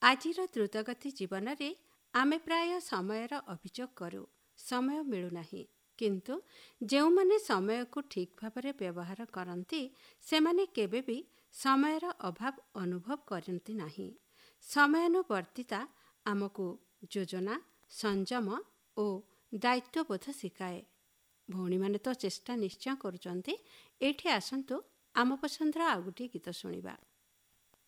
ଆଜିର ଦ୍ରୁତଗତି ଜୀବନରେ ଆମେ ପ୍ରାୟ ସମୟର ଅଭିଯୋଗ କରୁ, ସମୟ ମିଳୁନାହିଁ। କିନ୍ତୁ ଯେଉଁମାନେ ସମୟକୁ ଠିକ୍ ଭାବରେ ବ୍ୟବହାର କରନ୍ତି ସେମାନେ କେବେ ବି ସମୟର ଅଭାବ ଅନୁଭବ କରନ୍ତି ନାହିଁ। ସମୟାନୁବର୍ତ୍ତିତା ଆମକୁ ଯୋଜନା, ସଂଯମ ଓ ଦାୟିତ୍ୱବୋଧ ଶିଖାଏ। ଭଉଣୀମାନେ ତ ଚେଷ୍ଟା ନିଶ୍ଚୟ କରୁଛନ୍ତି। ଏଇଠି ଆସନ୍ତୁ ଆମ ପସନ୍ଦର ଆଉ ଗୋଟିଏ ଗୀତ ଶୁଣିବା।